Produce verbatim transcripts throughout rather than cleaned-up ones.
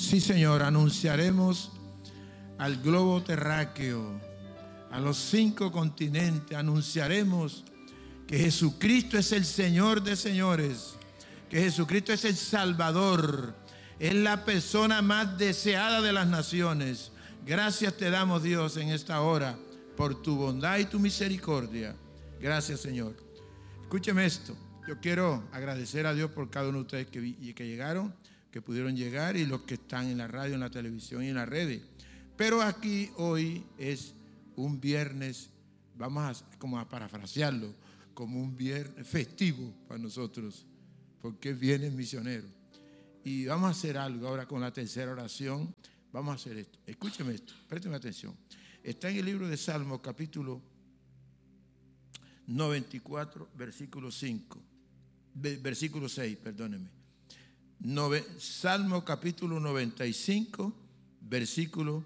Sí, Señor, anunciaremos al globo terráqueo, a los cinco continentes, anunciaremos que Jesucristo es el Señor de señores, que Jesucristo es el Salvador, es la persona más deseada de las naciones. Gracias te damos, Dios, en esta hora por tu bondad y tu misericordia. Gracias, Señor. Escúcheme esto. Yo quiero agradecer a Dios por cada uno de ustedes que, que llegaron, que pudieron llegar, y los que están en la radio, en la televisión y en las redes. Pero aquí hoy es un viernes, vamos a, como a parafrasearlo, como un viernes festivo para nosotros, porque es viernes misionero. Y vamos a hacer algo ahora con la tercera oración. Vamos a hacer esto. Escúcheme esto, présteme atención. Está en el libro de Salmos, capítulo noventa y cuatro, versículo cinco, versículo seis, perdónenme. Nove, Salmo capítulo noventa y cinco, versículo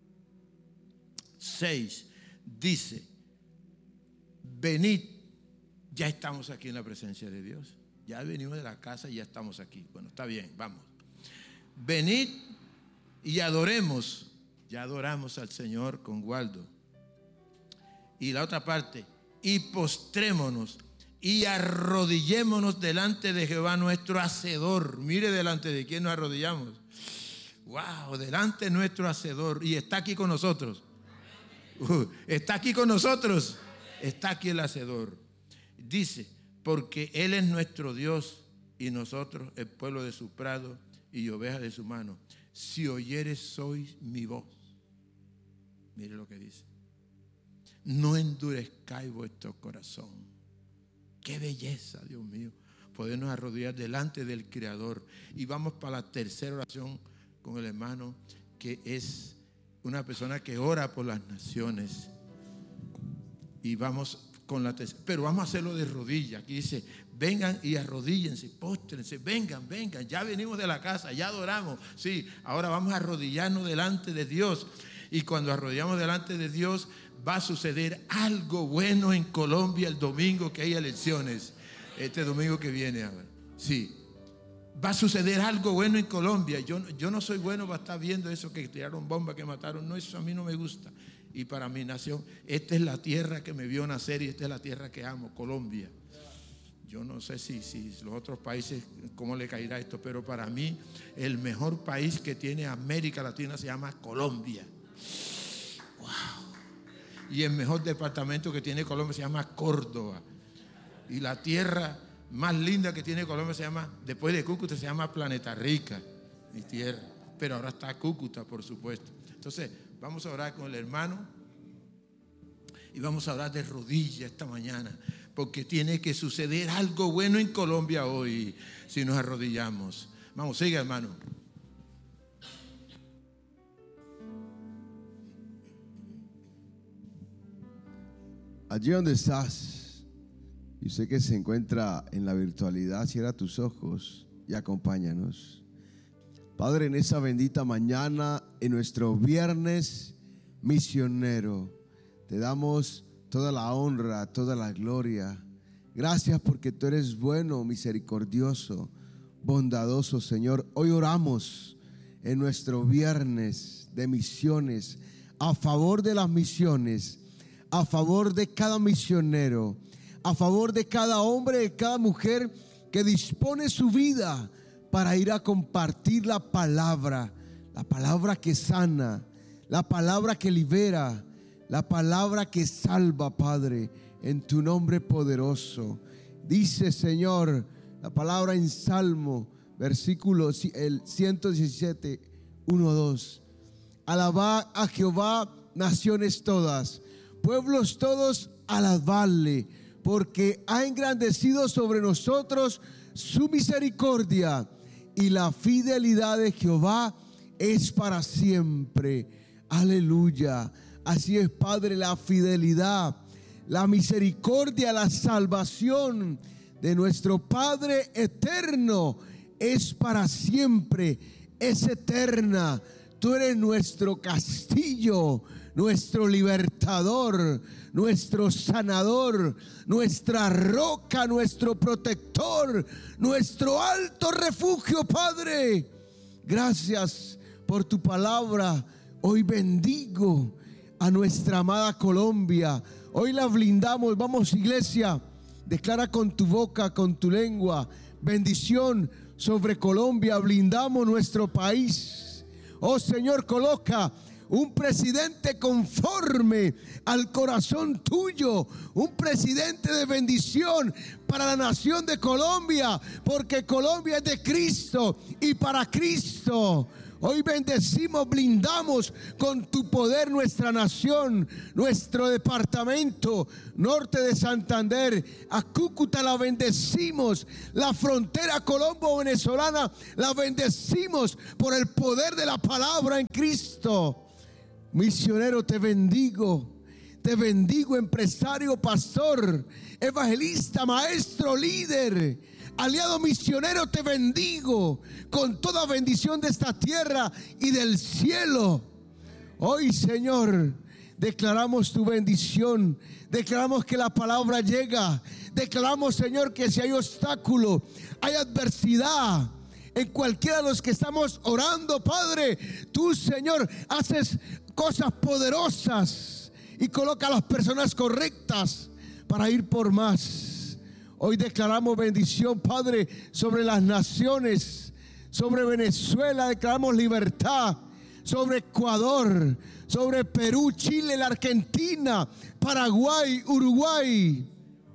seis, dice: venid, ya estamos aquí en la presencia de Dios. Ya venimos de la casa y ya estamos aquí. Bueno, está bien, vamos. Venid y adoremos. Ya adoramos al Señor con Waldo. Y la otra parte: y postrémonos y arrodillémonos delante de Jehová nuestro Hacedor. Mire delante de quién nos arrodillamos. Wow, delante de nuestro Hacedor. Y está aquí con nosotros. Uh, está aquí con nosotros. Está aquí el Hacedor. Dice: porque Él es nuestro Dios y nosotros el pueblo de su prado y ovejas de su mano. Si oyeres hoy mi voz. Mire lo que dice: no endurezcáis vuestro corazón. Qué belleza, Dios mío, podernos arrodillar delante del Creador. Y vamos para la tercera oración con el hermano, que es una persona que ora por las naciones. Y vamos con la tercera, pero vamos a hacerlo de rodillas. Aquí dice: vengan y arrodíllense, póstrense, vengan, vengan. Ya venimos de la casa, ya adoramos. Sí, ahora vamos a arrodillarnos delante de Dios. Y cuando arrodillamos delante de Dios, va a suceder algo bueno en Colombia el domingo que hay elecciones. Este domingo que viene ahora. Sí, va a suceder algo bueno en Colombia. Yo, yo no soy bueno para estar viendo eso, que tiraron bombas, que mataron. No, eso a mí no me gusta. Y para mi nación, esta es la tierra que me vio nacer y esta es la tierra que amo, Colombia. Yo no sé si, si los otros países, cómo le caerá esto, pero para mí el mejor país que tiene América Latina se llama Colombia. Wow. Y el mejor departamento que tiene Colombia se llama Córdoba. Y la tierra más linda que tiene Colombia se llama, después de Cúcuta, se llama Planeta Rica, mi tierra. Pero ahora está Cúcuta, por supuesto. Entonces, vamos a orar con el hermano y vamos a orar de rodillas esta mañana, porque tiene que suceder algo bueno en Colombia hoy si nos arrodillamos. Vamos, siga, hermano. Allí donde estás, y sé que se encuentra en la virtualidad, cierra tus ojos y acompáñanos. Padre, en esa bendita mañana, en nuestro viernes misionero, te damos toda la honra, toda la gloria. Gracias porque tú eres bueno, misericordioso, bondadoso, Señor. Hoy oramos en nuestro viernes de misiones, a favor de las misiones, a favor de cada misionero, a favor de cada hombre, de cada mujer que dispone su vida para ir a compartir la palabra, la palabra que sana, la palabra que libera, la palabra que salva, Padre, en tu nombre poderoso. Dice, Señor, la palabra en Salmo, versículo el ciento diecisiete, uno, dos. Alabad a Jehová, naciones todas, pueblos todos, alabadle, porque ha engrandecido sobre nosotros su misericordia, y la fidelidad de Jehová es para siempre. Aleluya. Así es, Padre, la fidelidad, la misericordia, la salvación de nuestro Padre eterno es para siempre, es eterna. Tú eres nuestro castillo, nuestro libertador, nuestro sanador, nuestra roca, nuestro protector, nuestro alto refugio, Padre. Gracias por tu palabra. Hoy bendigo a nuestra amada Colombia. Hoy la blindamos. Vamos, iglesia, declara con tu boca, con tu lengua, bendición sobre Colombia. Blindamos nuestro país. Oh Señor, coloca un presidente conforme al corazón tuyo, un presidente de bendición para la nación de Colombia, porque Colombia es de Cristo y para Cristo. Hoy bendecimos, blindamos con tu poder nuestra nación, nuestro departamento norte de Santander. A Cúcuta la bendecimos, la frontera colombo-venezolana la bendecimos por el poder de la palabra en Cristo. Misionero, te bendigo, te bendigo, empresario, pastor, evangelista, maestro, líder, aliado misionero, te bendigo con toda bendición de esta tierra y del cielo. Hoy, Señor, declaramos tu bendición, declaramos que la palabra llega, declaramos, Señor, que si hay obstáculo, hay adversidad en cualquiera de los que estamos orando, Padre, tú, Señor, haces cosas poderosas y coloca a las personas correctas para ir por más. Hoy declaramos bendición, Padre, sobre las naciones, sobre Venezuela, declaramos libertad, sobre Ecuador, sobre Perú, Chile, la Argentina, Paraguay, Uruguay,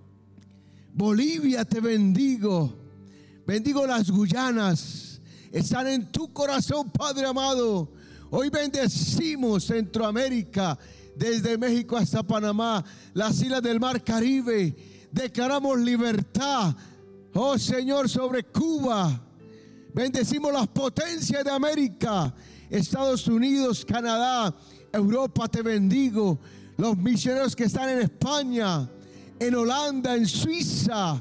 Bolivia, te bendigo. Bendigo las Guyanas, están en tu corazón, Padre amado. Hoy bendecimos Centroamérica, desde México hasta Panamá, las islas del Mar Caribe. Declaramos libertad, oh Señor, sobre Cuba. Bendecimos las potencias de América, Estados Unidos, Canadá, Europa, te bendigo. Los misioneros que están en España, en Holanda, en Suiza,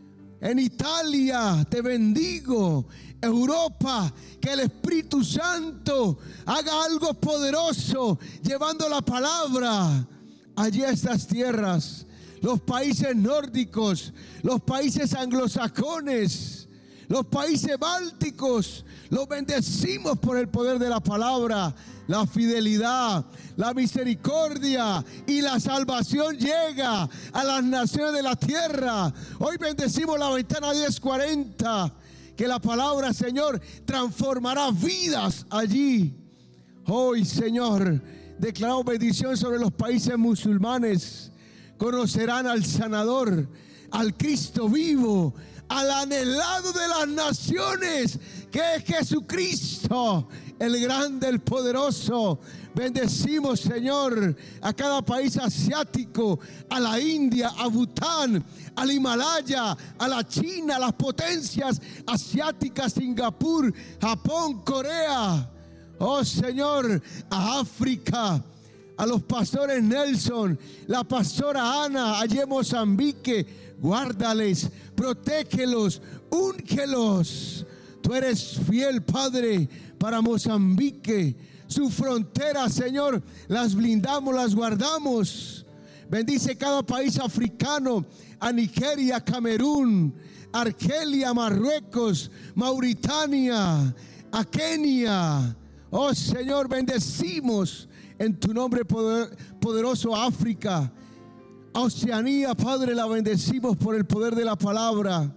en Italia, te bendigo. Europa, que el Espíritu Santo haga algo poderoso, llevando la palabra allí a estas tierras. Los países nórdicos, los países anglosajones, los países bálticos, los bendecimos por el poder de la palabra. La fidelidad, la misericordia y la salvación llega a las naciones de la tierra. Hoy bendecimos la ventana diez cuarenta, que la palabra, Señor, transformará vidas allí. Hoy, Señor, declaramos bendición sobre los países musulmanes. Conocerán al sanador, al Cristo vivo, al anhelado de las naciones, que es Jesucristo, el grande, el poderoso. Bendecimos, Señor, a cada país asiático, a la India, a Bután, al Himalaya, a la China, a las potencias asiáticas, Singapur, Japón, Corea. Oh, Señor, a África, a los pastores Nelson, la pastora Ana, allí en Mozambique. Guárdales, protégelos, úngelos. Tú eres fiel, Padre, para Mozambique. Su frontera, Señor, las blindamos, las guardamos. Bendice cada país africano, a Nigeria, Camerún, Argelia, Marruecos, Mauritania, a Kenia. Oh, Señor, bendecimos en tu nombre poder, poderoso África. A Oceanía, Padre, la bendecimos por el poder de la palabra.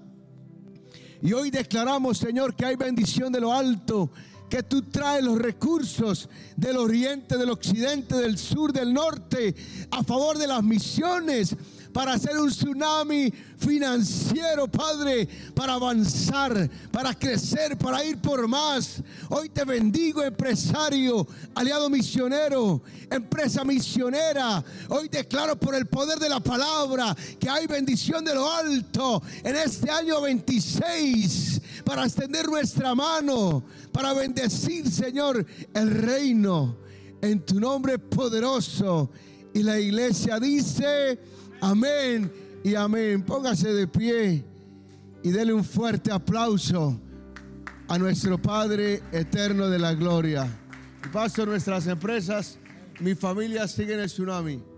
Y hoy declaramos, Señor, que hay bendición de lo alto, que tú traes los recursos del oriente, del occidente, del sur, del norte, a favor de las misiones, para hacer un tsunami financiero, Padre, para avanzar, para crecer, para ir por más. Hoy te bendigo, empresario, aliado misionero, empresa misionera. Hoy declaro por el poder de la palabra que hay bendición de lo alto en este año veintiséis, para extender nuestra mano, para bendecir, Señor, el reino en tu nombre poderoso. Y la iglesia dice: amén y amén. Póngase de pie y dele un fuerte aplauso a nuestro Padre eterno de la gloria. Y paso nuestras empresas, mi familia sigue en el tsunami.